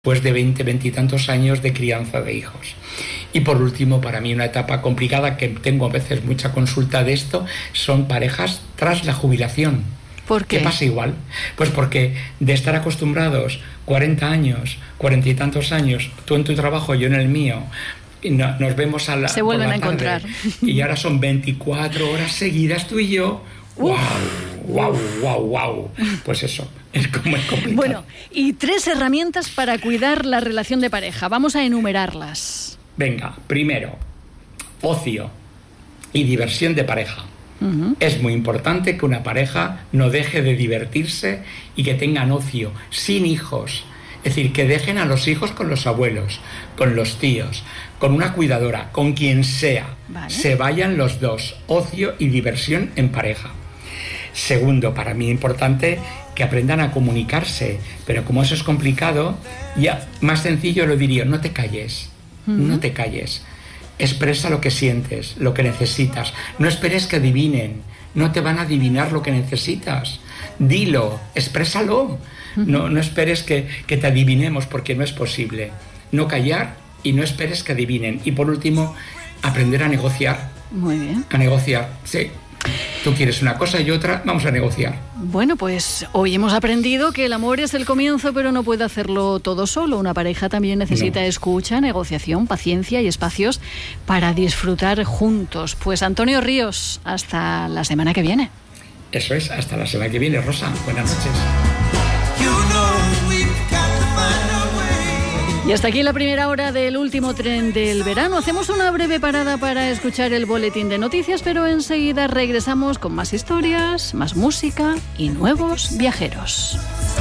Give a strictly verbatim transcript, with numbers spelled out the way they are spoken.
después de veinte, veintitantos años de crianza de hijos. Y por último, para mí una etapa complicada, que tengo a veces mucha consulta de esto, son parejas tras la jubilación. ¿Por qué? ¿Qué pasa igual? Pues porque de estar acostumbrados cuarenta años, cuarenta y tantos años, tú en tu trabajo, yo en el mío, y no, nos vemos a la Se vuelven por la a encontrar. tarde, y ahora son veinticuatro horas seguidas tú y yo. ¡Wow! ¡Wow! ¡Wow! ¡Wow! Pues eso, es como es complicado. Bueno, y tres herramientas para cuidar la relación de pareja. Vamos a enumerarlas. Venga, primero, ocio y diversión de pareja. Uh-huh. Es muy importante que una pareja no deje de divertirse y que tengan ocio, sin hijos. Es decir, que dejen a los hijos con los abuelos, con los tíos, con una cuidadora, con quien sea. Vale. Se vayan los dos, ocio y diversión en pareja. Segundo, para mí importante que aprendan a comunicarse, pero como eso es complicado, ya más sencillo lo diría, no te calles, uh-huh. no te calles. Expresa lo que sientes, lo que necesitas. No esperes que adivinen, no te van a adivinar lo que necesitas. Dilo, exprésalo. Uh-huh. No, no esperes que, que te adivinemos, porque no es posible. No callar y no esperes que adivinen. Y por último, aprender a negociar. Muy bien. A negociar, sí. Tú quieres una cosa y otra, vamos a negociar. Bueno, pues hoy hemos aprendido que el amor es el comienzo, pero no puede hacerlo todo solo. Una pareja también necesita no. escucha, negociación, paciencia y espacios para disfrutar juntos. Pues Antonio Ríos, hasta la semana que viene. Eso es, hasta la semana que viene, Rosa. Buenas noches. Y hasta aquí la primera hora del último tren del verano. Hacemos una breve parada para escuchar el boletín de noticias, pero enseguida regresamos con más historias, más música y nuevos viajeros.